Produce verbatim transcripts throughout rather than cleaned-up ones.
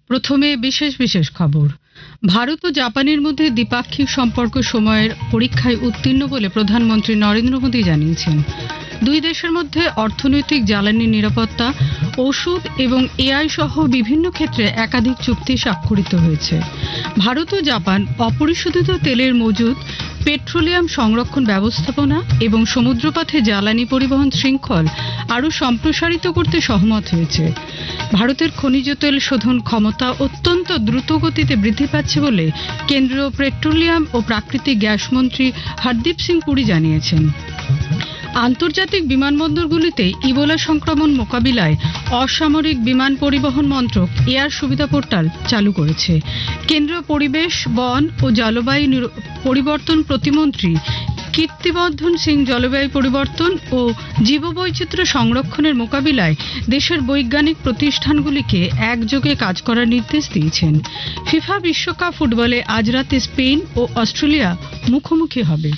প্রথমে বিশেষ বিশেষ খবর। ভারত ও জাপানের মধ্যে দ্বিপাক্ষিক সম্পর্ক সময়ের পরীক্ষায় উত্তীর্ণ বলে প্রধানমন্ত্রী নরেন্দ্র মোদী জানিয়েছেন। দুই দেশের মধ্যে অর্থনৈতিক, জ্বালানি নিরাপত্তা, ওষুধ এবং এআই সহ বিভিন্ন ক্ষেত্রে একাধিক চুক্তি স্বাক্ষরিত হয়েছে। ভারত ও জাপান অপরিশোধিত তেলের মজুদ, পেট্রোলিয়াম সংরক্ষণ ব্যবস্থাপনা এবং সমুদ্রপথে জ্বালানি পরিবহন শৃঙ্খল আরও সম্প্রসারিত করতে সহমত হয়েছে। ভারতের খনিজ তেল শোধন ক্ষমতা অত্যন্ত দ্রুত গতিতে বৃদ্ধি পাচ্ছে বলে কেন্দ্রীয় পেট্রোলিয়াম ও প্রাকৃতিক গ্যাস মন্ত্রী হরদীপ সিং পুরী জানিয়েছেন। আন্তর্জাতিক বিমানবন্দরগুলিতে ইবোলা সংক্রমণ মোকাবিলায় অসামরিক বিমান পরিবহন মন্ত্রক এয়ার সুবিধা পোর্টাল চালু করেছে। কেন্দ্রীয় পরিবেশ, বন ও জলবায়ু পরিবর্তন প্রতিমন্ত্রী কীর্তিবর্ধন সিং জলবায়ু পরিবর্তন ও জীববৈচিত্র্য সংরক্ষণের মোকাবিলায় দেশের বৈজ্ঞানিক প্রতিষ্ঠানগুলিকে একযোগে কাজ করার নির্দেশ দিয়েছেন। ফিফা বিশ্বকাপ ফুটবলে আজ রাতে স্পেন ও অস্ট্রেলিয়া মুখোমুখি হবে।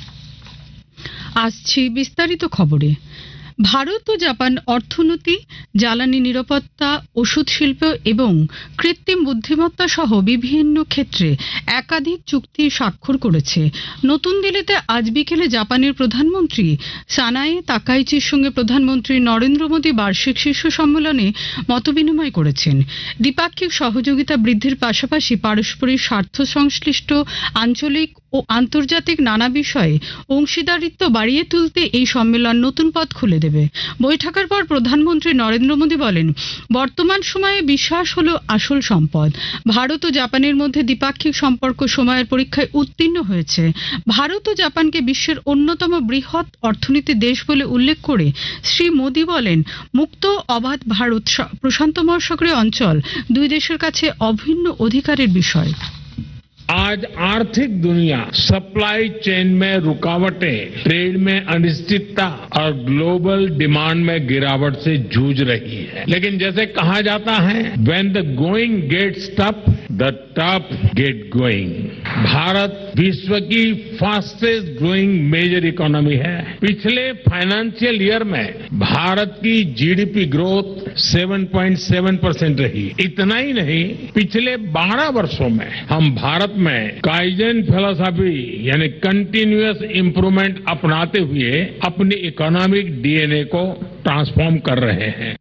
আসছি বিস্তারিত খবরে। ভারত ও জাপান অর্থনীতি, জ্বালানি নিরাপত্তা, ওষুধ শিল্প এবং কৃত্রিম বুদ্ধিমত্তা সহ বিভিন্ন ক্ষেত্রে একাধিক চুক্তি স্বাক্ষর করেছে। নতুন দিল্লিতে আজ বিকেলে জাপানের প্রধানমন্ত্রী সানায়ে তাকাইচির সঙ্গে প্রধানমন্ত্রী নরেন্দ্র মোদী বার্ষিক শীর্ষ সম্মেলনে মতবিনিময় করেছেন। দ্বিপাক্ষিক সহযোগিতা বৃদ্ধির পাশাপাশি পারস্পরিক স্বার্থ সংশ্লিষ্ট আঞ্চলিক ও আন্তর্জাতিক নানা বিষয়ে অংশীদারিত্ব বাড়িয়ে তুলতে এই সম্মেলন নতুন পথ খুলে দেবে। বৈঠকের পর প্রধানমন্ত্রী নরেন্দ্র মোদী বলেন, বর্তমান সময়ে বিশ্বাস হলো আসল সম্পদ। ভারত ও জাপানের মধ্যে দ্বিপাক্ষিক সম্পর্ক সময়ের পরীক্ষায় উত্তীর্ণ হয়েছে। ভারত ও জাপানকে বিশ্বের অন্যতম বৃহৎ অর্থনীতি দেশ বলে উল্লেখ করে শ্রী মোদী বলেন, মুক্ত অবাধ ভারত প্রশান্ত মহাসাগরীয় অঞ্চল দুই দেশের কাছে অভিন্ন অধিকারের বিষয়। आज आर्थिक दुनिया सप्लाई चेन में रुकावटें, ट्रेड में अनिश्चितता और ग्लोबल डिमांड में गिरावट से जूझ रही है। लेकिन जैसे कहा जाता है, when the going gets tough, the tough get going. Bharat विश्व की फास्टेस्ट ग्रोइंग मेजर इकोनॉमी है। पिछले फाइनेंशियल ईयर में भारत की जीडीपी ग्रोथ सात पॉइंट सात परसेंट रही। इतना ही नहीं, पिछले बारह वर्षों में हम भारत में काइजन फिलॉसफी यानी कंटिन्यूअस इंप्रूवमेंट अपनाते हुए अपनी इकोनॉमिक डीएनए को ट्रांसफॉर्म कर रहे हैं।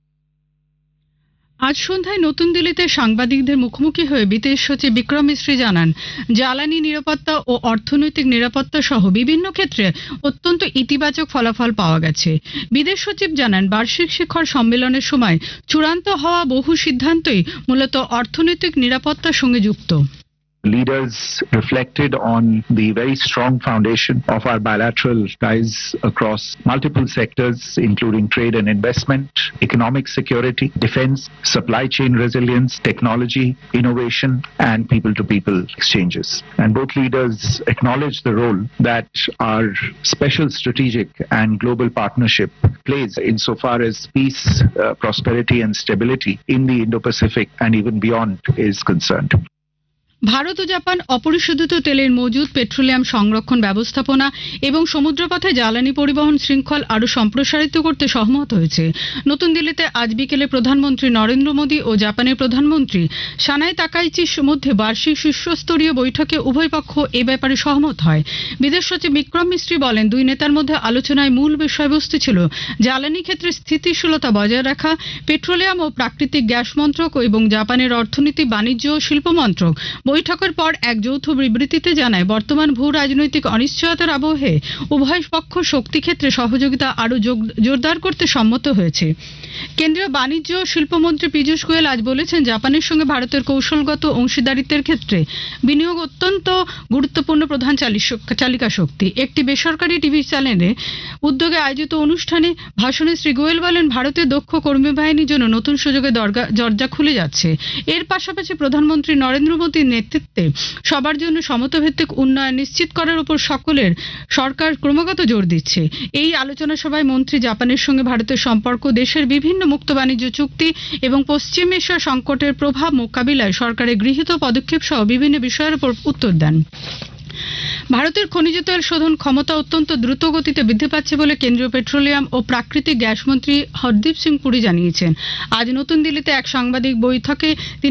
আজ সন্ধ্যায় নতুন দিল্লিতে সাংবাদিকদের মুখোমুখি হয়ে বিদেশ সচিব বিক্রম মিশ্রি জানান, জ্বালানি নিরাপত্তা ও অর্থনৈতিক নিরাপত্তা সহ বিভিন্ন ক্ষেত্রে অত্যন্ত ইতিবাচক ফলাফল পাওয়া গেছে। বিদেশ সচিব জানান, বার্ষিক শিখর সম্মেলনের সময় চূড়ান্ত হওয়া বহু সিদ্ধান্তই মূলত অর্থনৈতিক নিরাপত্তার সঙ্গে যুক্ত। Leaders reflected on the very strong foundation of our bilateral ties across multiple sectors, including trade and investment, economic security, defense, supply chain resilience, technology, innovation, and people-to-people exchanges. And both leaders acknowledged the role that our special strategic and global partnership plays insofar as peace, uh, prosperity, and stability in the Indo-Pacific and even beyond is concerned. Bharat O Japan অপরিশোধিত তেলের মজুদ, petroleum সংরক্ষণ ব্যবস্থাপনা এবং সমুদ্রপথে জ্বালানি পরিবহন শৃঙ্খল আরও সম্প্রসারিত করতে সহমত হয়েছে। নতুন দিল্লিতে আজ বিকেলে প্রধানমন্ত্রী নরেন্দ্র মোদী ও জাপানের প্রধানমন্ত্রী সানায়ে তাকাইচির মধ্যে বার্ষিক শীর্ষস্তরীয় বৈঠকে উভয় পক্ষ এ ব্যাপারে সহমত হয়। বিদেশ সচিব বিক্রম মিশ্রি বলেন, দুই নেতার মধ্যে আলোচনায় মূল বিষয়বস্তু ছিল জ্বালানি ক্ষেত্রে স্থিতিশীলতা বজায় রাখা। পেট্রোলিয়াম ও প্রাকৃতিক গ্যাস মন্ত্রক এবং জাপানের অর্থনীতি, বাণিজ্য ও শিল্প মন্ত্রক বৈঠকের পর এক যৌথ বিবৃতিতে জানায়, বর্তমান ভূ রাজনৈতিক অনিশ্চয়তার আবহে উভয় পক্ষ শক্তি ক্ষেত্রে সহযোগিতা আরও জোরদার করতে সম্মত হয়েছে। কেন্দ্রীয় বাণিজ্য ও শিল্পমন্ত্রী পীযূষ গোয়েল আজ বলেছেন, জাপানের সঙ্গে ভারতের কৌশলগত অংশীদারিত্বের ক্ষেত্রে বিনিয়োগ অত্যন্ত গুরুত্বপূর্ণ প্রধান চালিকা শক্তি। একটি বেসরকারি টিভি চ্যানেলে উদ্যোগে আয়োজিত অনুষ্ঠানে ভাষণে শ্রী গোয়েল বলেন, ভারতের দক্ষ কর্মী বাহিনীর জন্য নতুন সুযোগের দরজা খুলে যাচ্ছে। এর পাশাপাশি প্রধানমন্ত্রী নরেন্দ্র মোদীর নেতৃত্বে সবার জন্য সমতাভিত্তিক উন্নয়ন নিশ্চিত করার উপর সকলের সরকার ক্রমাগত জোর দিচ্ছে। এই আলোচনা সভায় মন্ত্রী জাপানের সঙ্গে ভারতের সম্পর্ক, দেশের বিভিন্ন মুক্ত বাণিজ্য চুক্তি এবং পশ্চিম এশিয়া সংকটের প্রভাব মোকাবিলায় সরকারের গৃহীত পদক্ষেপ সহ বিভিন্ন বিষয়ের উপর উত্তর দেন। ভারতের খনিজ তেল শোধন ক্ষমতা অত্যন্ত দ্রুত গতিতে বৃদ্ধি পাচ্ছে বলে কেন্দ্রীয় পেট্রোলিয়াম ও প্রাকৃতিক গ্যাস মন্ত্রী হরদীপ সিং পুরী জানিয়েছেন। আজ নতুন দিল্লিতে এক সাংবাদিক বৈঠকে